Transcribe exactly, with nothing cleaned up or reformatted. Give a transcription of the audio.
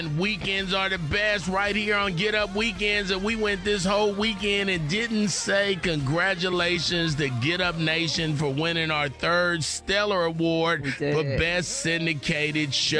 Weekends are the best right here on Get Up Weekends, and we went this whole weekend and didn't say congratulations to Get Up Nation for winning our third Stellar Award for Best Syndicated Show.